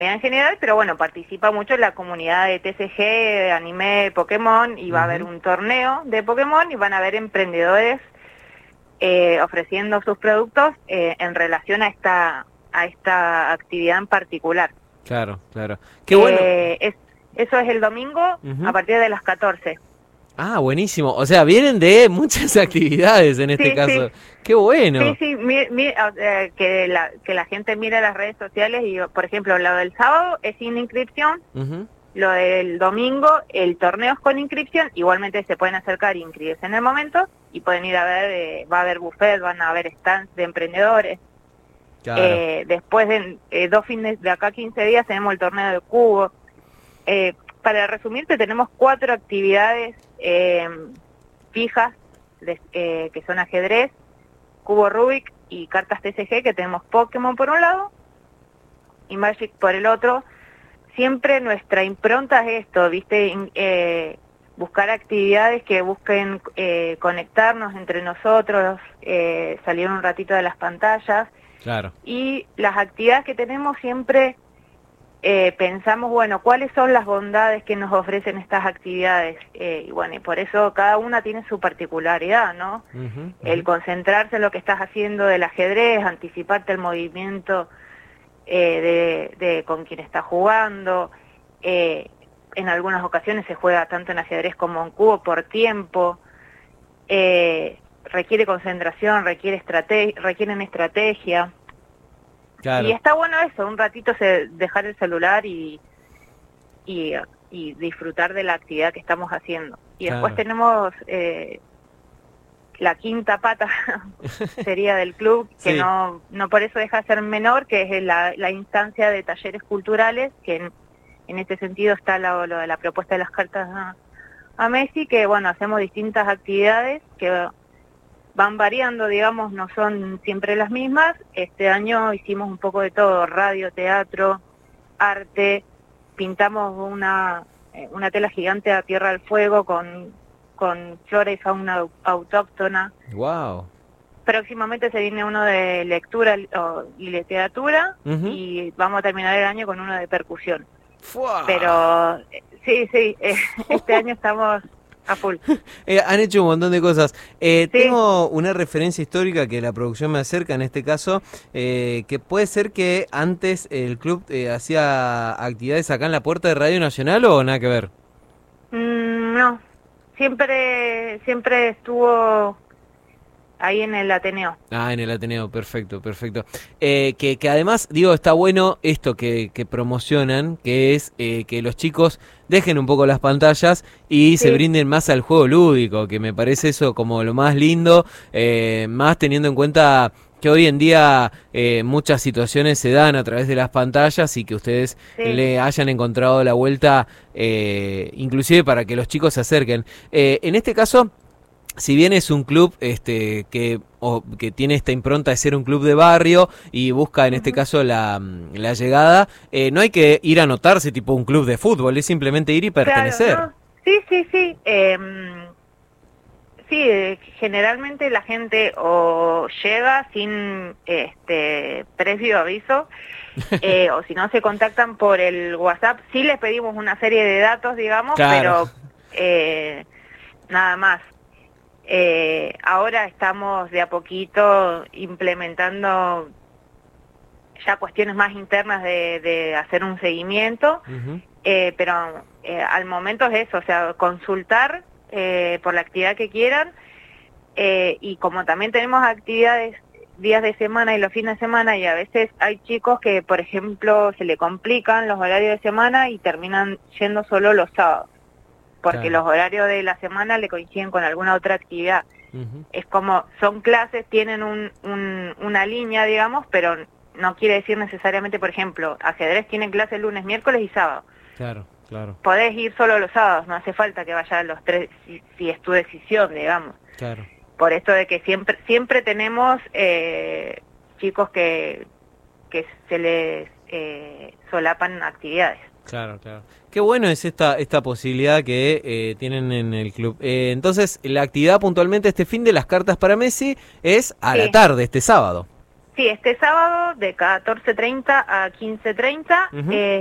en general, pero bueno, participa mucho la comunidad de TCG, de anime, Pokémon, y va a haber un torneo de Pokémon y van a haber emprendedores ofreciendo sus productos en relación a esta actividad en particular. Claro, claro. Qué bueno. Eso es el domingo a partir de las 14. Ah, buenísimo. O sea, vienen de muchas actividades en este caso. Sí. Qué bueno. Sí, que la gente mire las redes sociales y, por ejemplo, lo del sábado es sin inscripción, lo del domingo, el torneo es con inscripción, igualmente se pueden acercar e inscribirse en el momento y pueden ir a ver, va a haber buffet, van a haber stands de emprendedores. Claro. Después de 2 fines de acá 15 días tenemos el torneo de cubo. Para resumirte, tenemos 4 actividades fijas, que son ajedrez, cubo Rubik y cartas TCG, que tenemos Pokémon por un lado y Magic por el otro. Siempre nuestra impronta es esto, ¿viste? Buscar actividades que busquen conectarnos entre nosotros, salir un ratito de las pantallas. Claro. Y las actividades que tenemos siempre pensamos, bueno, ¿cuáles son las bondades que nos ofrecen estas actividades? Y bueno, y por eso cada una tiene su particularidad, ¿no? El concentrarse en lo que estás haciendo del ajedrez, anticiparte el movimiento de con quien está jugando. En algunas ocasiones se juega tanto en ajedrez como en cubo por tiempo. Requiere concentración, requieren estrategia. Claro. Y está bueno eso, un ratito dejar el celular y disfrutar de la actividad que estamos haciendo. Y después tenemos la quinta pata, sería del club, que no por eso deja de ser menor, que es la instancia de talleres culturales, que en este sentido está lo de la propuesta de las cartas a Messi, que bueno, hacemos distintas actividades que van variando, digamos, no son siempre las mismas. Este año hicimos un poco de todo, radio, teatro, arte, pintamos una tela gigante a tierra del fuego con flora y fauna autóctona. Wow. Próximamente se viene uno de lectura y literatura, y vamos a terminar el año con uno de percusión. ¡Fua! Pero sí, este año estamos a full. Han hecho un montón de cosas. Tengo una referencia histórica que la producción me acerca, en este caso, que puede ser que antes el club hacía actividades acá en la puerta de Radio Nacional, ¿o nada que ver? No, siempre estuvo ahí en el Ateneo. Ah, en el Ateneo, perfecto. Que además, digo, está bueno esto que promocionan, que es que los chicos dejen un poco las pantallas y se brinden más al juego lúdico, que me parece eso como lo más lindo, más teniendo en cuenta que hoy en día muchas situaciones se dan a través de las pantallas y que ustedes le hayan encontrado la vuelta, inclusive para que los chicos se acerquen. En este caso, si bien es un club que tiene esta impronta de ser un club de barrio y busca en este caso la llegada, no hay que ir a anotarse tipo un club de fútbol, es simplemente ir y pertenecer. Claro, ¿no? Sí, generalmente la gente o llega sin previo aviso, o si no se contactan por el WhatsApp. Sí les pedimos una serie de datos, digamos, pero nada más. Ahora estamos de a poquito implementando ya cuestiones más internas de hacer un seguimiento, pero al momento es eso, o sea, consultar por la actividad que quieran, y como también tenemos actividades días de semana y los fines de semana, y a veces hay chicos que, por ejemplo, se le complican los horarios de semana y terminan yendo solo los sábados, porque los horarios de la semana le coinciden con alguna otra actividad. Es como, son clases, tienen una línea, digamos, pero no quiere decir necesariamente, por ejemplo, ajedrez tiene clases lunes, miércoles y sábado. Claro. Podés ir solo los sábados, no hace falta que vaya a los 3 si es tu decisión, digamos. Claro. Por esto de que siempre tenemos chicos que se les solapan actividades. Claro. Qué bueno es esta posibilidad que tienen en el club. Entonces, la actividad puntualmente este fin de las cartas para Messi es a la tarde, este sábado. Sí, este sábado de 14:30 a 15:30